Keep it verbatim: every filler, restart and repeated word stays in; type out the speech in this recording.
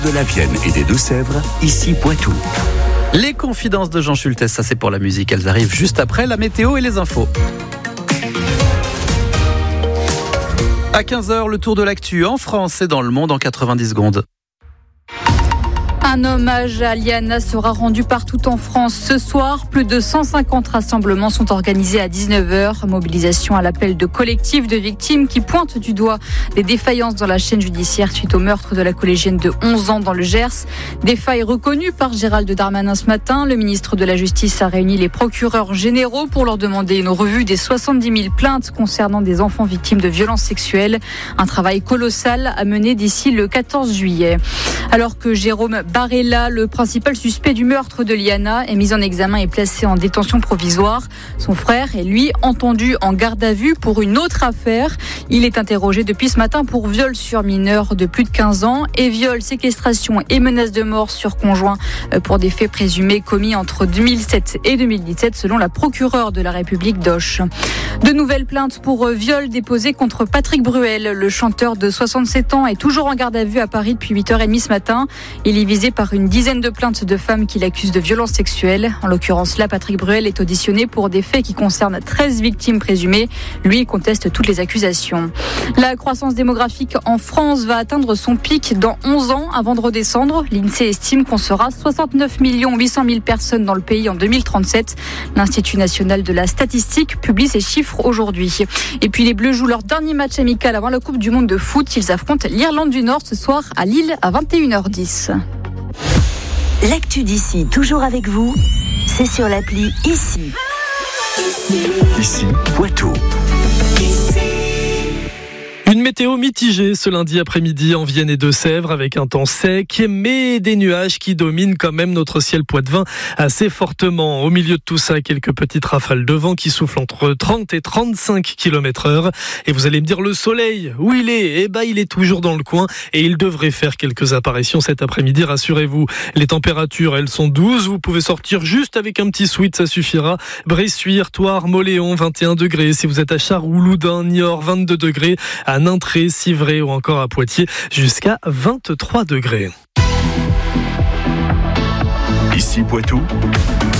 De la Vienne et des Deux-Sèvres, ici Poitou. Les confidences de Jean Schultes, ça c'est pour la musique. Elles arrivent juste après la météo et les infos. À quinze heures, le tour de l'actu en France et dans le monde en quatre-vingt-dix secondes. Un hommage à Liana sera rendu partout en France ce soir. Plus de cent cinquante rassemblements sont organisés à dix-neuf heures. Mobilisation à l'appel de collectifs de victimes qui pointent du doigt des défaillances dans la chaîne judiciaire suite au meurtre de la collégienne de onze ans dans le Gers. Des failles reconnues par Gérald Darmanin ce matin. Le ministre de la Justice a réuni les procureurs généraux pour leur demander une revue des soixante-dix mille plaintes concernant des enfants victimes de violences sexuelles. Un travail colossal à mener d'ici le quatorze juillet. Alors que Jérôme Barella, le principal suspect du meurtre de Liana, est mis en examen et placé en détention provisoire. Son frère est lui entendu en garde à vue pour une autre affaire. Il est interrogé depuis ce matin pour viol sur mineur de plus de quinze ans et viol, séquestration et menace de mort sur conjoint pour des faits présumés commis entre deux mille sept et deux mille dix-sept selon la procureure de la République d'Auch. De nouvelles plaintes pour viol déposées contre Patrick Bruel. Le chanteur de soixante-sept ans est toujours en garde à vue à Paris depuis huit heures trente ce matin. Il est visé par une dizaine de plaintes de femmes qui l'accusent de violences sexuelles. En l'occurrence, là, Patrick Bruel est auditionné pour des faits qui concernent treize victimes présumées. Lui, il conteste toutes les accusations. La croissance démographique en France va atteindre son pic dans onze ans avant de redescendre. L'INSEE estime qu'on sera soixante-neuf millions huit cent mille personnes dans le pays en deux mille trente-sept. L'Institut national de la statistique publie ces chiffres aujourd'hui. Et puis les Bleus jouent leur dernier match amical avant la Coupe du Monde de foot. Ils affrontent l'Irlande du Nord ce soir à Lille à vingt et une heures dix. L'actu d'ici, toujours avec vous, c'est sur l'appli Ici. Ici, ici Poitou. Une météo mitigée ce lundi après-midi en Vienne et Deux-Sèvres avec un temps sec mais des nuages qui dominent quand même notre ciel poitevin assez fortement. Au milieu de tout ça, quelques petites rafales de vent qui soufflent entre trente et trente-cinq kilomètres heure. Et vous allez me dire, le soleil, où il est? Eh ben, il est toujours dans le coin et il devrait faire quelques apparitions cet après-midi, rassurez-vous. Les températures, elles sont douze. Vous pouvez sortir juste avec un petit sweat, ça suffira. Bressuire, Thouars, Mauléon, vingt et un degrés. Si vous êtes à Charroux, Loudun, Niort, vingt-deux degrés. À Nintré, Civray ou encore à Poitiers, jusqu'à vingt-trois degrés. Ici Poitou.